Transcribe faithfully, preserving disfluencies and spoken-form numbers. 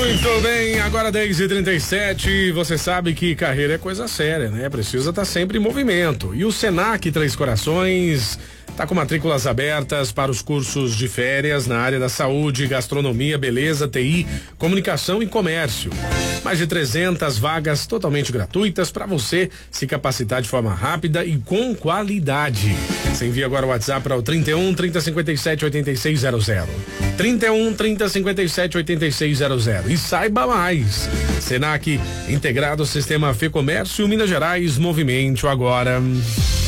Muito bem, agora dez e trinta e sete, você sabe que carreira é coisa séria, né? Precisa estar sempre em movimento. E o Senac Três Corações está com matrículas abertas para os cursos de férias na área da saúde, gastronomia, beleza, T I, comunicação e comércio. Mais de trezentas vagas totalmente gratuitas para você se capacitar de forma rápida e com qualidade. Você envia agora o WhatsApp para o trinta e um, trinta, cinquenta e sete, oitenta e seis zero zero. trinta e um, trinta, cinquenta e sete, oitenta e seis zero zero. E saiba mais. Senac, integrado ao sistema Fê Comércio, Minas Gerais, movimente agora.